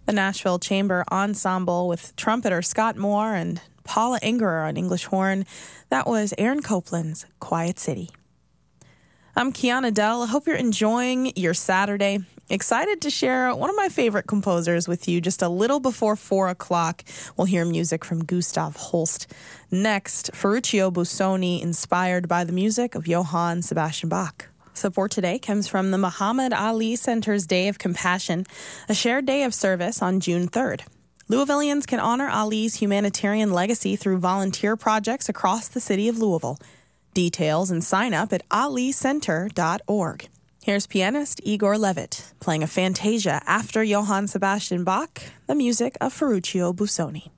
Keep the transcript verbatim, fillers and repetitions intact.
The Nashville Chamber Ensemble with trumpeter Scott Moore and Paula Ingerer on English horn. That was Aaron Copland's Quiet City. I'm Kiana Dell. I hope you're enjoying your Saturday. Excited to share one of my favorite composers with you just a little before four o'clock. We'll hear music from Gustav Holst. Next, Ferruccio Busoni, inspired by the music of Johann Sebastian Bach. Support today comes from the Muhammad Ali Center's Day of Compassion, a shared day of service on June third. Louisvillians can honor Ali's humanitarian legacy through volunteer projects across the city of Louisville. Details and sign up at ali center dot org. Here's pianist Igor Levit playing a fantasia after Johann Sebastian Bach, the music of Ferruccio Busoni.